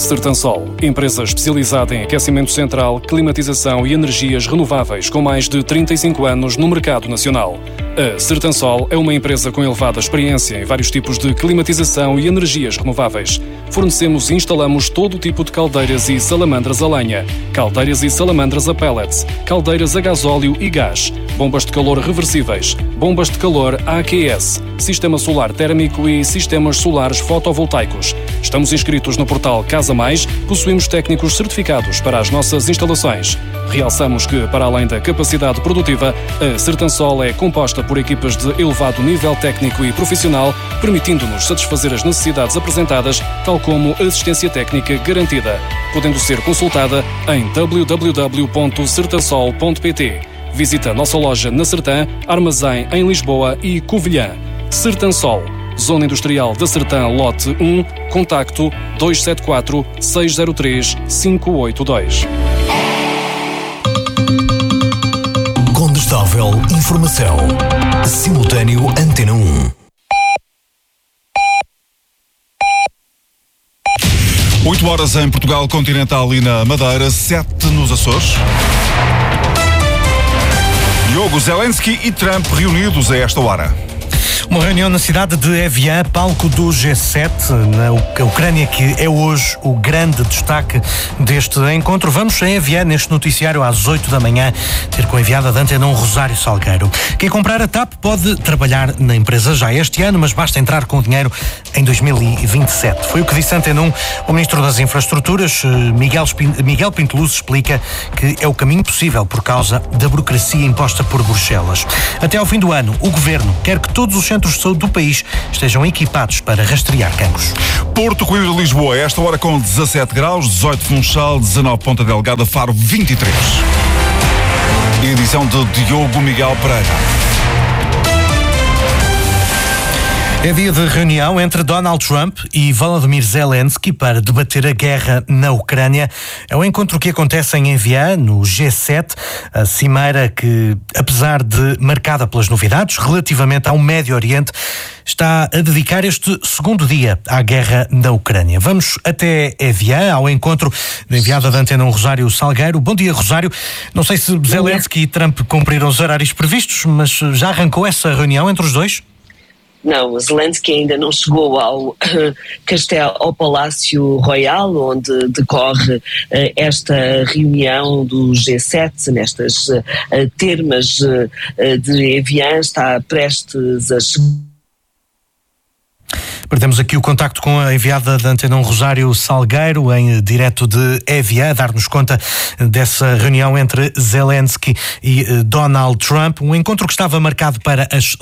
Sertansol, empresa especializada em aquecimento central, climatização e energias renováveis com mais de 35 anos no mercado nacional. A Sertansol é uma empresa com elevada experiência em vários tipos de climatização e energias renováveis. Fornecemos e instalamos todo o tipo de caldeiras e salamandras a lenha, caldeiras e salamandras a pellets, caldeiras a gasóleo e gás, bombas de calor reversíveis, bombas de calor AQS, sistema solar térmico e sistemas solares fotovoltaicos. Estamos inscritos no portal Casa Mais, possuímos técnicos certificados para as nossas instalações. Realçamos que, para além da capacidade produtiva, a Sertansol é composta por equipas de elevado nível técnico e profissional, permitindo-nos satisfazer as necessidades apresentadas, tal como assistência técnica garantida, podendo ser consultada em www.sertansol.pt. Visita a nossa loja na Sertã, armazém em Lisboa e Covilhã. Sertansol, Zona Industrial da Sertã, Lote 1, contacto 274 603 582. Condestável Informação. Simultâneo Antena 1. 8 horas em Portugal Continental e na Madeira, 7 nos Açores. Diogo, Zelensky e Trump reunidos a esta hora. Uma reunião na cidade de Evian, palco do G7, na Ucrânia, que é hoje o grande destaque deste encontro. Vamos a Evian, neste noticiário, às 8 da manhã, ter com a enviada da Antena 1, Rosário Salgueiro. Quem comprar a TAP pode trabalhar na empresa já este ano, mas basta entrar com o dinheiro em 2027. Foi o que disse a Antena 1 o Ministro das Infraestruturas, Miguel Pinto Luz, explica que é o caminho possível por causa da burocracia imposta por Bruxelas. Até ao fim do ano, o Governo quer que todos os centros de saúde do país estejam equipados para rastrear cancros. Porto, Coimbra e Lisboa, a esta hora com 17 graus, 18 Funchal, 19 Ponta Delgada, Faro 23. Edição de Diogo Miguel Pereira. É dia de reunião entre Donald Trump e Volodymyr Zelensky para debater a guerra na Ucrânia. É um encontro que acontece em Evian, no G7, a cimeira que, apesar de marcada pelas novidades relativamente ao Médio Oriente, está a dedicar este segundo dia à guerra na Ucrânia. Vamos até Evian, ao encontro da enviada da Antena 1, Rosário Salgueiro. Bom dia, Rosário. Não sei se Zelensky e Trump cumpriram os horários previstos, mas já arrancou essa reunião entre os dois? Não, Zelensky ainda não chegou ao Palácio Royal, onde decorre esta reunião do G7, nestas termas de Evian. Está prestes a chegar. Perdemos aqui o contacto com a enviada da Antena 1, Rosário Salgueiro, em direto de Evian, a dar-nos conta dessa reunião entre Zelensky e Donald Trump. Um encontro que estava marcado para as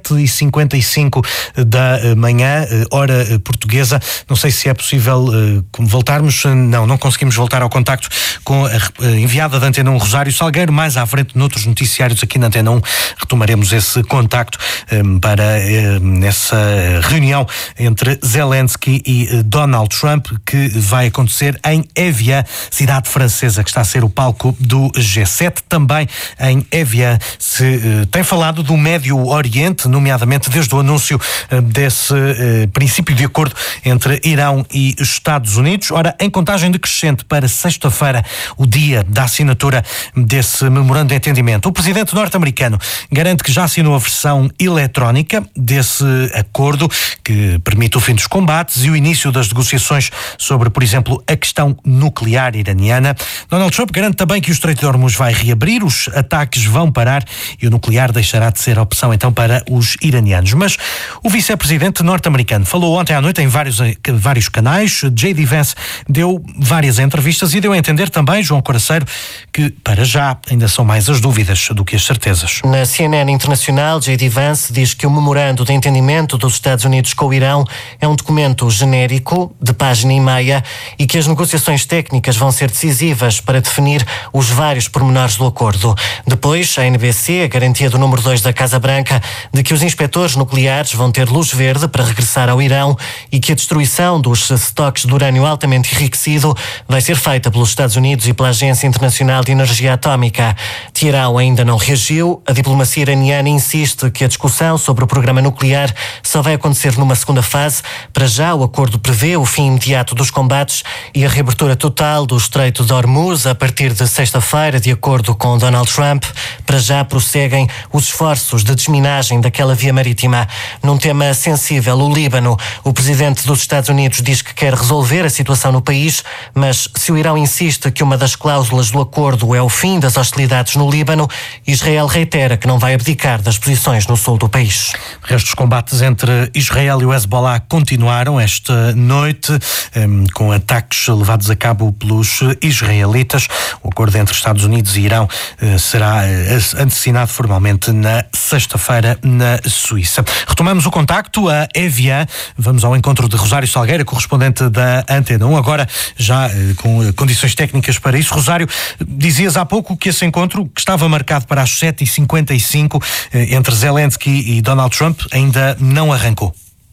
7h55 da manhã, hora portuguesa. Não sei se é possível voltarmos. Não conseguimos voltar ao contacto com a enviada da Antena 1, Rosário Salgueiro. Mais à frente, noutros noticiários aqui na Antena 1, retomaremos esse contacto para essa reunião entre Zelensky e Donald Trump, que vai acontecer em Evian, cidade francesa que está a ser o palco do G7. Também em Evian se tem falado do Médio Oriente, nomeadamente desde o anúncio desse princípio de acordo entre Irão e Estados Unidos. Ora, em contagem decrescente para sexta-feira, o dia da assinatura desse memorando de entendimento, o presidente norte-americano garante que já assinou a versão eletrónica desse acordo, que permite o fim dos combates e o início das negociações sobre, por exemplo, a questão nuclear iraniana. Donald Trump garante também que o Estreito de Hormuz vai reabrir, os ataques vão parar e o nuclear deixará de ser a opção então para os iranianos. Mas o vice-presidente norte-americano falou ontem à noite em vários canais. J.D. Vance deu várias entrevistas e deu a entender também, João Coraceiro, que para já ainda são mais as dúvidas do que as certezas. Na CNN Internacional, J.D. Vance diz que o memorando de entendimento dos Estados Unidos com o Irão é um documento genérico, de página e meia, e que as negociações técnicas vão ser decisivas para definir os vários pormenores do acordo. Depois, a NBC, a garantia do número 2 da Casa Branca, de que os inspetores nucleares vão ter luz verde para regressar ao Irão e que a destruição dos estoques de urânio altamente enriquecido vai ser feita pelos Estados Unidos e pela Agência Internacional de Energia Atómica. Teherão ainda não reagiu. A diplomacia iraniana insiste que a discussão sobre o programa nuclear só vai acontecer numa segunda segunda fase. Para já, o acordo prevê o fim imediato dos combates e a reabertura total do Estreito de Hormuz a partir de sexta-feira, de acordo com Donald Trump. Para já prosseguem os esforços de desminagem daquela via marítima. Num tema sensível, o Líbano, o presidente dos Estados Unidos diz que quer resolver a situação no país, mas se o Irão insiste que uma das cláusulas do acordo é o fim das hostilidades no Líbano, Israel reitera que não vai abdicar das posições no sul do país. O resto dos combates entre Israel e o Hezbollah continuaram esta noite, com ataques levados a cabo pelos israelitas. O acordo entre Estados Unidos e Irão será assinado formalmente na sexta-feira na Suíça. Retomamos o contacto a Evian. Vamos ao encontro de Rosário Salgueira, correspondente da Antena 1, agora já com condições técnicas para isso. Rosário, dizias há pouco que esse encontro, que estava marcado para as 7h55 entre Zelensky e Donald Trump, ainda não arrancou.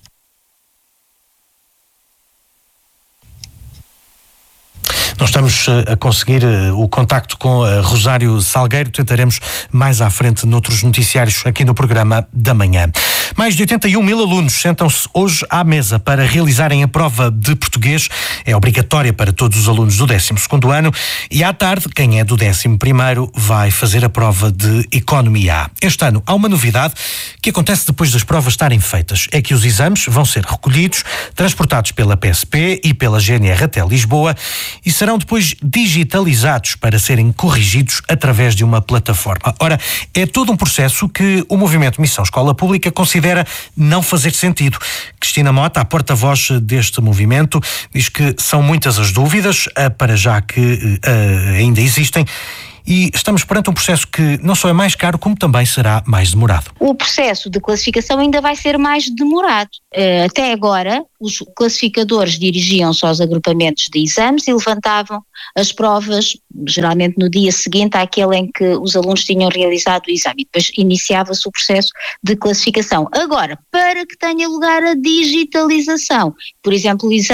Nós estamos a conseguir o contacto com Rosário Salgueiro. Tentaremos mais à frente noutros noticiários aqui no programa da manhã. Mais de 81 mil alunos sentam-se hoje à mesa para realizarem a prova de português. É obrigatória para todos os alunos do 12º ano e à tarde, quem é do 11º vai fazer a prova de Economia A. Este ano há uma novidade que acontece depois das provas estarem feitas. É que os exames vão ser recolhidos, transportados pela PSP e pela GNR até Lisboa e serão depois digitalizados para serem corrigidos através de uma plataforma. Ora, é todo um processo que o movimento Missão Escola Pública considera não fazer sentido. Cristina Mota, a porta-voz deste movimento, diz que são muitas as dúvidas, para já que ainda existem, e estamos perante um processo que não só é mais caro, como também será mais demorado. O processo de classificação ainda vai ser mais demorado. Até agora, os classificadores dirigiam-se aos agrupamentos de exames e levantavam as provas, geralmente no dia seguinte àquele em que os alunos tinham realizado o exame. E depois iniciava-se o processo de classificação. Agora, para que tenha lugar a digitalização, por exemplo, o exame